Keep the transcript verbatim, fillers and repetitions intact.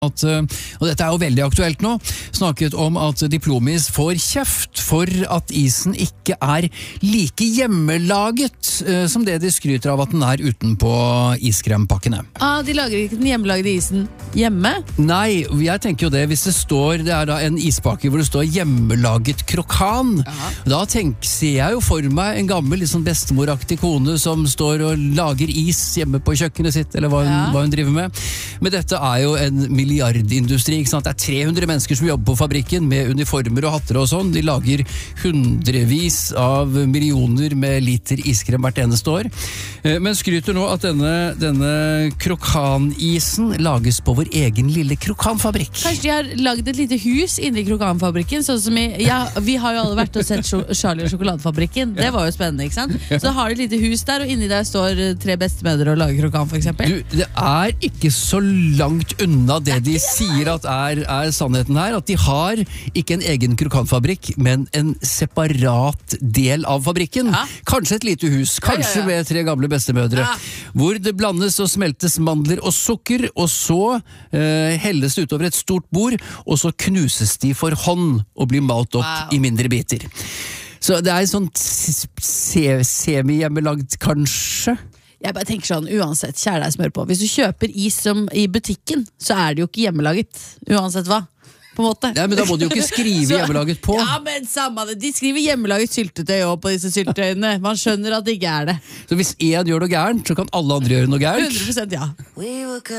At, og dette er jo veldig aktuelt nå, snakket om at Diplomis får kjeft for at isen ikke er like hjemmelaget uh, som det de skryter av at den er utenpå iskremapakkene. Ah, de lager ikke den hjemmelagde isen hjemme? Nei, jeg tenker jo det, hvis det står, det er da en ispakke hvor det står hjemmelaget krokan, aha, da tenker, ser jeg jo for meg en gammel liksom bestemoraktig kone som står og lager is hjemme på kjøkkenet sitt, eller hva hun, ja. hva hun driver med. Men dette er jo en milliardindustri, ikke sant? Det er tre hundre mennesker som jobber på fabrikken med uniformer og hatter og sånn. De lager hundrevis av millioner med liter iskrem hvert eneste år. Men skryter nå at denne, denne krokanisen lages på vår egen lille krokanfabrikk. Kanskje de har laget et lite hus inne i krokanfabrikken, sånn som i, ja, vi har jo alle vært og sett Charlie og sjokoladefabrikken. Det var jo spennende, ikke sant? Så da har de et lite hus der, og inni der står tre bestemødre og lager krokan, for eksempel. Du, det er ikke så langt unna det de sier at er, er sannheten her, at de har ikke en egen krokanfabrikk, men en separat del av fabrikken. Ja. Kanskje et lite hus, kanskje ja, ja, ja. med tre gamle bestemødre, ja. hvor det blandes og smeltes mandler og sukker, og så eh, helles det utover et stort bord, og så knuses de for hånd og blir malt opp wow. i mindre biter. Så det er sånn semi-hjemmelagd, kanskje? Jeg bare tenker sånn, uansett, kjære deg smør på. Hvis du kjøper is som i butikken, så er det jo ikke hjemmelaget. Uansett hva, på en måte. Nei, men da må du jo ikke skrive så, hjemmelaget på. Ja, men samme det. De skriver hjemmelaget syltetøy også på disse syltetøyene. Man skjønner at det ikke er det. Så hvis en gjør noe gærent, så kan alle andre gjøre noe gærent? hundre prosent ja.